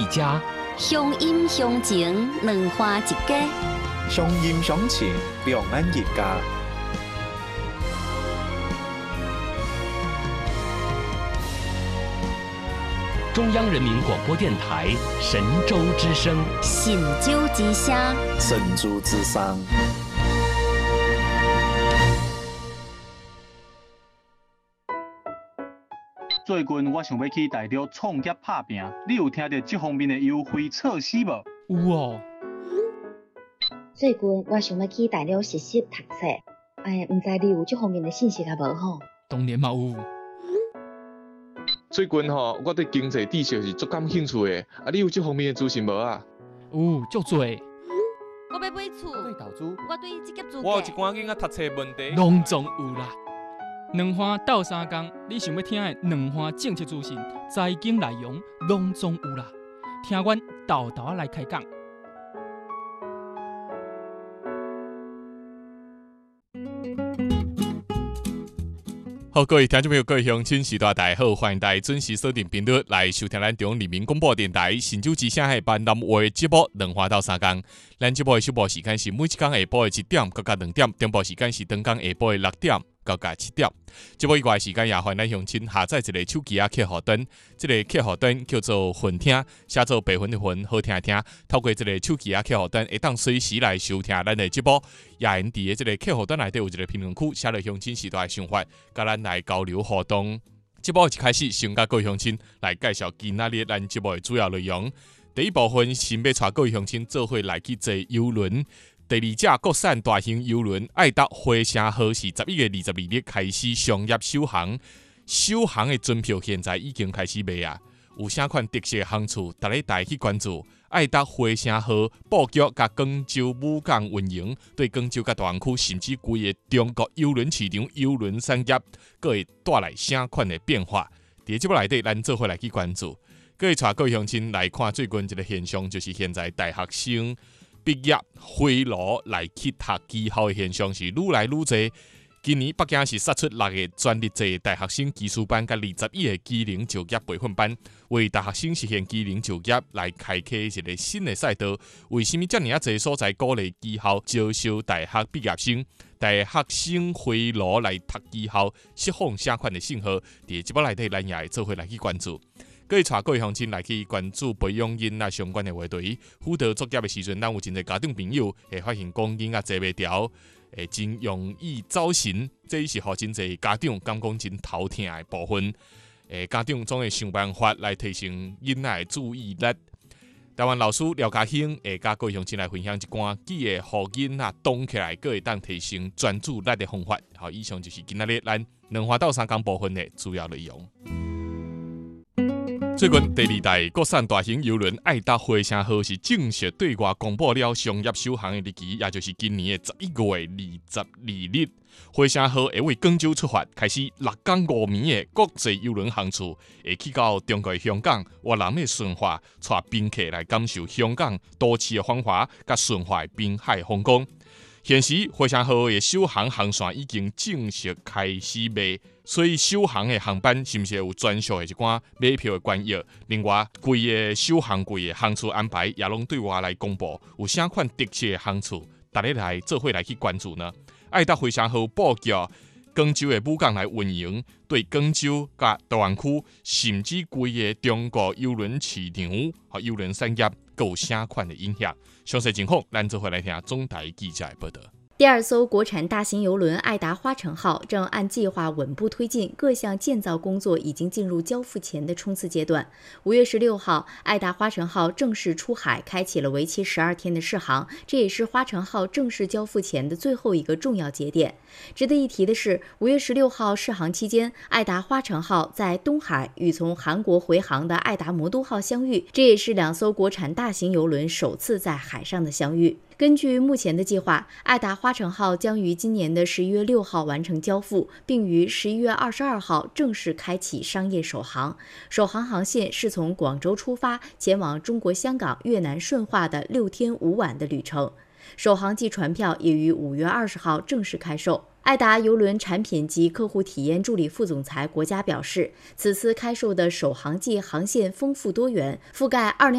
家。 乡音乡情，两花一家。 乡音乡情，两岸一家。 中央人民广播电台神州之声， 神州之声， 神州之声。 最近我想要去大陆创业打拼，你有听到这方面的优惠措施无？ 有哦。 最近我想要去大陆实习读册，唔知你有这方面的信息啊无吼？ 当然嘛有。 最近我对经济知识是足感兴趣的，你有这方面的资讯无啊？ 有，足多。 我要买厝， 对投资， 我对职业资格， 我有一寡囡仔读册问题， 拢总有啦。两花斗三工，你想要听的两花政策资讯、财经内容，拢总有啦。听阮豆豆来开讲。 好，各位听众朋友，各位乡亲，时代大家好，欢迎大家准时锁定频率来收听咱中央人民广播电台神州之声的闽南话节目《两花斗三工》。咱节目的首播时间是每一天下晡的1点到2点，中播时间是当天下晡的6点到7点。节目以外的时间也欢迎咱乡亲下载一个手机客户端，这个客户端叫做混听，写做白云的云，好听的听。透过这个手机客户端，会当随时来收听咱的节目。也因伫这个客户端内底有一个评论区，写了乡亲时代的想法，甲咱来交流互动。节目一开始，先甲各位乡亲来介绍今仔日咱节目的主要内容。第一部分先要带各位乡亲做伙来去坐邮轮。第二架国产大型邮轮爱达火车号是11月22日开始商业首航，首航的船票现在已经开始卖啊！有啥款特色的航次，大家带去关注。爱达火车号布局甲广州母港运营，对广州甲大湾区甚至规个中国邮轮市场、邮轮产业，佫会带来啥款的变化？伫节目内底，咱做伙来去关注。佫会带各位乡亲来看最近一个现象，就是现在大学生毕业回炉来去读技校的现象是愈来愈多。今年北京市杀出6个专业制大学生技术班，甲21个技能就业培训班，为大学生实现技能就业来开启一个新的赛道。为什么这么多所在鼓励技校招收大学毕业生？大学生回炉来读技校，释放啥款的信号？伫节目内底，咱也会做伙来去关注。各位带各位乡亲来去关注培养囡仔相关的话题。辅导作业的时阵，咱有真侪家长朋友会发现讲囡仔坐袂牢，真容易走神，这是互真侪家长感讲真头疼的部分。家长总会想办法来提升囡仔的注意力。台湾老师廖家兴会甲各位乡亲来分享一寡记会互囡仔动起来，佫会当提升专注力的方法。好，以上就是今仔日咱两花斗三工部分的主要内容。最近第2代国产大型邮轮爱达火车号是正式对外公布了商业首航的日期，也就是今年的11月22日。火车号会为广州出发，开始6天5暝的国际邮轮航次，会去到中国的香港、越南的顺化，带宾客来感受香港都市的繁华，甲顺化的滨海风光。现时火车号的首航航线已经正式开始卖，所以首航的航班是毋是有专属的一寡买票的关页？另外，规个首航季的航次安排也拢对外来公布，有啥款特色的航次，大家来做伙来去关注呢？爱达火车号布局广州的母港来运营，对广州甲大湾区甚至规个中国邮轮市场和邮轮产业，有啥款的影响？详细情况，咱做伙来听中台记者的报道。 第2艘国产大型邮轮爱达花城号正按计划稳步推进，各项建造工作已经进入交付前的冲刺阶段。5月16号，爱达花城号正式出海，开启了为期12天的试航，这也是花城号正式交付前的最后一个重要节点。值得一提的是，5月16号试航期间，爱达花城号在东海与从韩国回航的爱达魔都号相遇，这也是2艘国产大型邮轮首次在海上的相遇。根据目前的计划，爱达花城号将于今年的11月6号完成交付，并于11月22号正式开启商业首航。首航航线是从广州出发，前往中国香港、越南顺化的6天5晚的旅程。首航季船票也于5月20号正式开售。爱达邮轮产品及客户体验助理副总裁国家表示，此次开售的首航季航线丰富多元，覆盖2020